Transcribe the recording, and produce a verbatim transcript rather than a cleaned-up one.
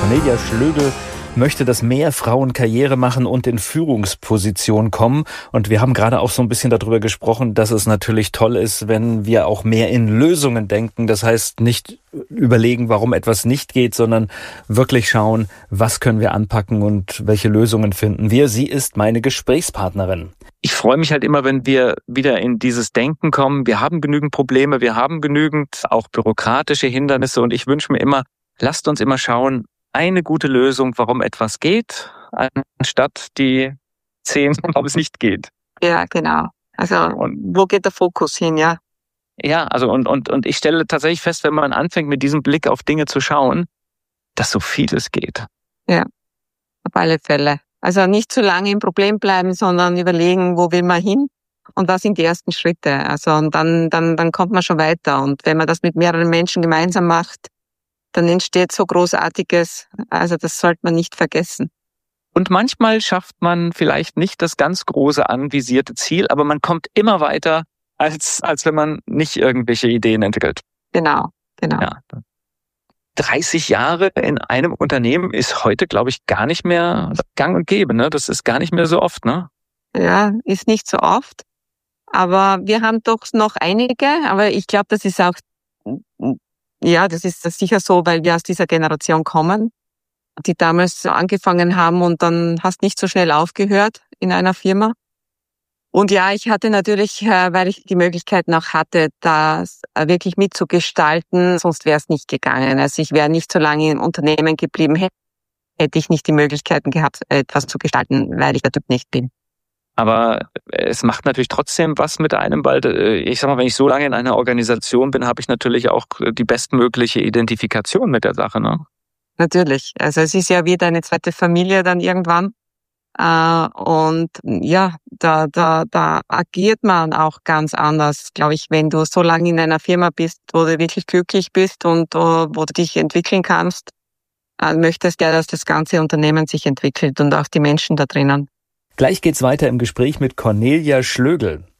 Cornelia Schlögl möchte, dass mehr Frauen Karriere machen und in Führungspositionen kommen. Und wir haben gerade auch so ein bisschen darüber gesprochen, dass es natürlich toll ist, wenn wir auch mehr in Lösungen denken. Das heißt, nicht überlegen, warum etwas nicht geht, sondern wirklich schauen, was können wir anpacken und welche Lösungen finden wir. Sie ist meine Gesprächspartnerin. Ich freue mich halt immer, wenn wir wieder in dieses Denken kommen. Wir haben genügend Probleme, wir haben genügend auch bürokratische Hindernisse und ich wünsche mir immer, lasst uns immer schauen, eine gute Lösung, warum etwas geht, anstatt die zehn, warum es nicht geht. Ja, genau. Also und, wo geht der Fokus hin, ja? Ja, also und, und, und ich stelle tatsächlich fest, wenn man anfängt, mit diesem Blick auf Dinge zu schauen, dass so vieles geht. Ja, auf alle Fälle. Also nicht zu lange im Problem bleiben, sondern überlegen, wo will man hin und was sind die ersten Schritte. Also und dann, dann, dann kommt man schon weiter. Und wenn man das mit mehreren Menschen gemeinsam macht, dann entsteht so Großartiges. Also das sollte man nicht vergessen. Und manchmal schafft man vielleicht nicht das ganz große anvisierte Ziel, aber man kommt immer weiter, als, als wenn man nicht irgendwelche Ideen entwickelt. Genau, genau. Ja. dreißig Jahre in einem Unternehmen ist heute, glaube ich, gar nicht mehr gang und gäbe, ne? Das ist gar nicht mehr so oft, ne? Ja, ist nicht so oft. Aber wir haben doch noch einige. Aber ich glaube, das ist auch, ja, das ist sicher so, weil wir aus dieser Generation kommen, die damals angefangen haben und dann hast nicht so schnell aufgehört in einer Firma. Und ja, ich hatte natürlich, weil ich die Möglichkeit noch hatte, das wirklich mitzugestalten, sonst wäre es nicht gegangen. Also ich wäre nicht so lange im Unternehmen geblieben, hätte ich nicht die Möglichkeiten gehabt, etwas zu gestalten, weil ich der Typ nicht bin. Aber es macht natürlich trotzdem was mit einem, weil ich sag mal, wenn ich so lange in einer Organisation bin, habe ich natürlich auch die bestmögliche Identifikation mit der Sache, ne? Natürlich. Also es ist ja wieder eine zweite Familie dann irgendwann. Uh, und ja, da, da, da agiert man auch ganz anders, glaube ich, wenn du so lange in einer Firma bist, wo du wirklich glücklich bist und uh, wo du dich entwickeln kannst, uh, möchtest ja, dass das ganze Unternehmen sich entwickelt und auch die Menschen da drinnen. Gleich geht's weiter im Gespräch mit Cornelia Schlögl.